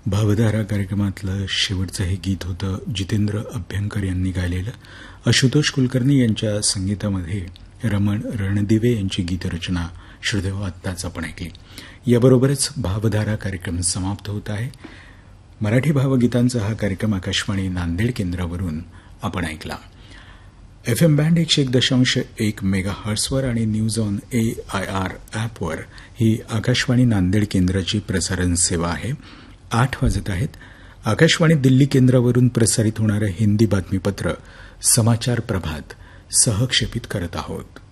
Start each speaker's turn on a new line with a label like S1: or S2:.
S1: भावधारा कार्यक्रमातलं शेवटचं हे गीत होतं जितेंद्र अभ्यंकर यांनी गायलेलं. आशुतोष कुलकर्णी यांच्या संगीतामध्ये रमण रणदिवे यांची गीतरचना श्रोतेहो आत्ताच आपण ऐकली. याबरोबरच भावधारा कार्यक्रम समाप्त होत आहे. मराठी भावगीतांचा हा कार्यक्रम आकाशवाणी नांदेड केंद्रावरून आपण ऐकला. FM बँड 101.1 मेगाहर्ट्झवर आणि न्यूज ऑन AIR ॲपवर ही आकाशवाणी नांदेड केंद्राची प्रसारण सेवा आहे. 8 वाजत आहेत. आकाशवाणी दिल्ली केंद्रावरून प्रसारित होणारं हिंदी बातमीपत्र समाचार प्रभात सहक्षेपित करत आहोत.